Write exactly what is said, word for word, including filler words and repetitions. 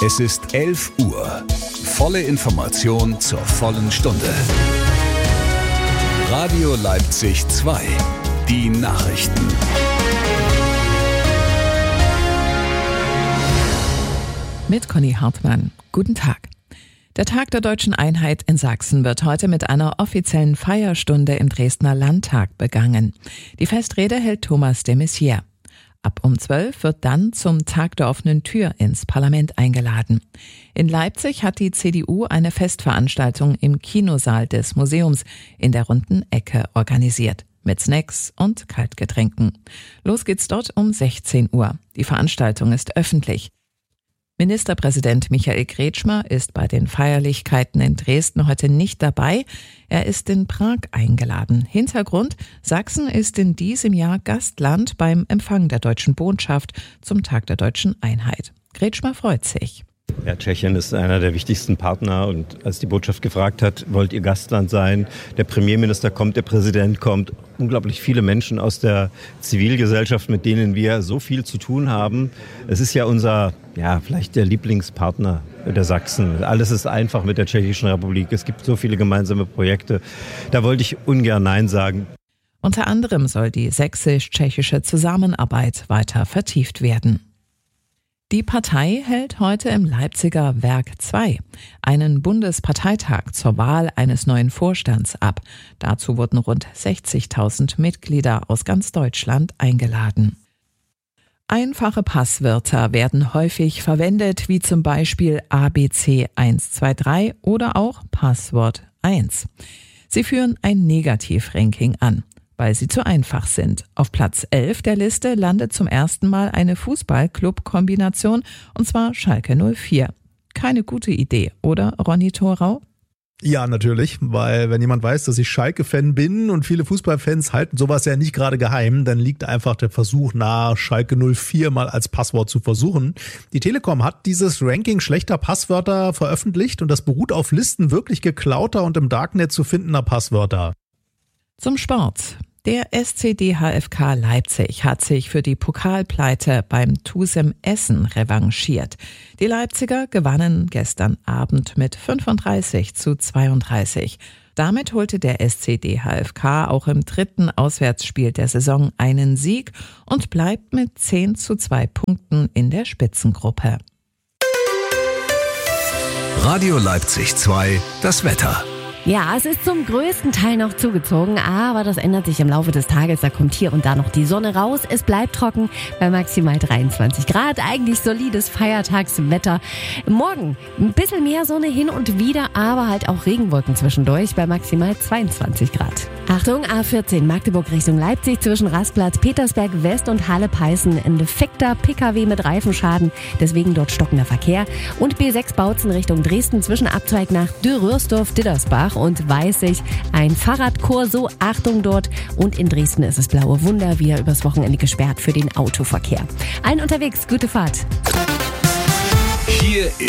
Es ist elf Uhr. Volle Information zur vollen Stunde. Radio Leipzig zwei. Die Nachrichten. Mit Conny Hartmann. Guten Tag. Der Tag der Deutschen Einheit in Sachsen wird heute mit einer offiziellen Feierstunde im Dresdner Landtag begangen. Die Festrede hält Thomas de Maizière. Ab um zwölf wird dann zum Tag der offenen Tür ins Parlament eingeladen. In Leipzig hat die C D U eine Festveranstaltung im Kinosaal des Museums in der runden Ecke organisiert. Mit Snacks und Kaltgetränken. Los geht's dort um sechzehn Uhr. Die Veranstaltung ist öffentlich. Ministerpräsident Michael Kretschmer ist bei den Feierlichkeiten in Dresden heute nicht dabei. Er ist in Prag eingeladen. Hintergrund: Sachsen ist in diesem Jahr Gastland beim Empfang der deutschen Botschaft zum Tag der Deutschen Einheit. Kretschmer freut sich. Ja, Tschechien ist einer der wichtigsten Partner und als die Botschaft gefragt hat, wollt ihr Gastland sein? Der Premierminister kommt, der Präsident kommt. Unglaublich viele Menschen aus der Zivilgesellschaft, mit denen wir so viel zu tun haben. Es ist ja unser, ja, vielleicht der Lieblingspartner der Sachsen. Alles ist einfach mit der Tschechischen Republik. Es gibt so viele gemeinsame Projekte. Da wollte ich ungern Nein sagen. Unter anderem soll die sächsisch-tschechische Zusammenarbeit weiter vertieft werden. Die Partei hält heute im Leipziger Werk zwei einen Bundesparteitag zur Wahl eines neuen Vorstands ab. Dazu wurden rund sechzigtausend Mitglieder aus ganz Deutschland eingeladen. Einfache Passwörter werden häufig verwendet, wie zum Beispiel A B C eins zwei drei oder auch Passwort eins. Sie führen ein Negativranking an, weil sie zu einfach sind. Auf Platz elf der Liste landet zum ersten Mal eine Fußball-Club-Kombination, und zwar Schalke null vier. Keine gute Idee, oder Ronny Thorau? Ja, natürlich, weil wenn jemand weiß, dass ich Schalke-Fan bin und viele Fußballfans halten sowas ja nicht gerade geheim, dann liegt einfach der Versuch nahe, Schalke null vier mal als Passwort zu versuchen. Die Telekom hat dieses Ranking schlechter Passwörter veröffentlicht und das beruht auf Listen wirklich geklauter und im Darknet zu findender Passwörter. Zum Sport. Der S C D H F K Leipzig hat sich für die Pokalpleite beim TuSem Essen revanchiert. Die Leipziger gewannen gestern Abend mit fünfunddreißig zu zweiunddreißig. Damit holte der S C D H F K auch im dritten Auswärtsspiel der Saison einen Sieg und bleibt mit zehn zu zwei Punkten in der Spitzengruppe. Radio Leipzig zwei, das Wetter. Ja, es ist zum größten Teil noch zugezogen, aber das ändert sich im Laufe des Tages. Da kommt hier und da noch die Sonne raus. Es bleibt trocken bei maximal dreiundzwanzig Grad. Eigentlich solides Feiertagswetter. Morgen ein bisschen mehr Sonne hin und wieder, aber halt auch Regenwolken zwischendurch bei maximal zweiundzwanzig Grad. Achtung, A vierzehn Magdeburg Richtung Leipzig zwischen Rastplatz, Petersberg West und Halle-Peißen. Ein defekter P K W mit Reifenschaden, deswegen dort stockender Verkehr. Und B sechs Bautzen Richtung Dresden zwischen Abzweig nach Dürrörsdorf-Dittersbach und Weißig. Ein Fahrradkorso, Achtung dort. Und in Dresden ist es Blaue Wunder wieder übers Wochenende gesperrt für den Autoverkehr. Allen unterwegs, gute Fahrt. Hier